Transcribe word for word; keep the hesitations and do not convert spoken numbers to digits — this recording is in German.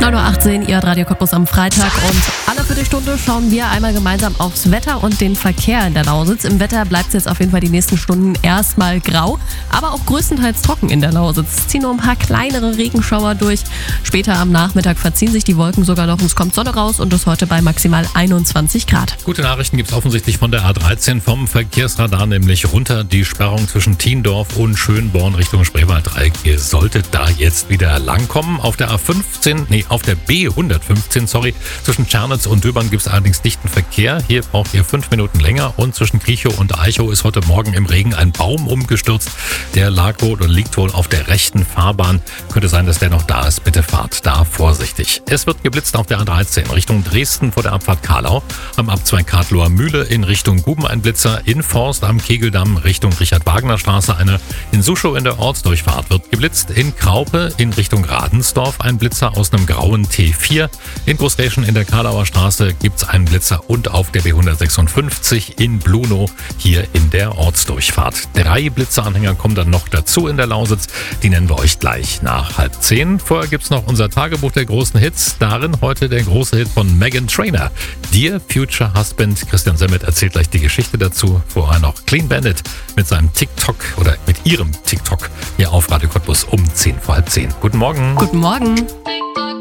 neun Uhr achtzehn, ihr hört Radio Cottbus am Freitag und alle Viertelstunde schauen wir einmal gemeinsam aufs Wetter und den Verkehr in der Lausitz. Im Wetter bleibt es jetzt auf jeden Fall die nächsten Stunden erstmal grau, aber auch größtenteils trocken in der Lausitz. Es ziehen nur ein paar kleinere Regenschauer durch. Später am Nachmittag verziehen sich die Wolken sogar noch und es kommt Sonne raus und es heute bei maximal einundzwanzig Grad. Gute Nachrichten gibt es offensichtlich von der A dreizehn vom Verkehrsradar, nämlich runter. Die Sperrung zwischen Thiendorf und Schönborn Richtung Spreewalddreieck. Ihr solltet da jetzt wieder langkommen. Auf der A fünfzehn, nee, auf der B hundertfünfzehn, sorry, zwischen Tschernitz und Döbern gibt es allerdings dichten Verkehr. Hier braucht ihr fünf Minuten länger und zwischen Kriechow und Eichow ist heute Morgen im Regen ein Baum umgestürzt. Der lag wohl oder liegt wohl auf der rechten Fahrbahn. Könnte sein, dass der noch da ist. Bitte fahrt da vorsichtig. Es wird geblitzt auf der A dreizehn Richtung Dresden vor der Abfahrt Karlau. Am Abzweig Kartloer Mühle in Richtung Guben ein Blitzer. In Forst am Kegeldamm Richtung Richard-Wagner-Straße eine. In Suschow in der Ortsdurchfahrt wird geblitzt. In Kraupe in Richtung Radensdorf ein Blitzer aus einem grauen T vier. In Großräschen in der Karlauer Straße gibt's einen Blitzer und auf der B hundertsechsundfünfzig in Blunow hier in der Ortsdurchfahrt. Drei Blitzeranhänger kommen dann noch dazu in der Lausitz. Die nennen wir euch gleich nach halb zehn. Vorher gibt's noch unser Tagebuch der großen Hits. Darin heute der große Hit von Meghan Trainor. Dear Future Husband. Christian Semmet erzählt gleich die Geschichte dazu. Vorher noch Clean Bandit mit seinem TikTok oder mit ihrem TikTok hier auf Radio Cottbus um zehn vor halb zehn. Guten Morgen. Guten Morgen.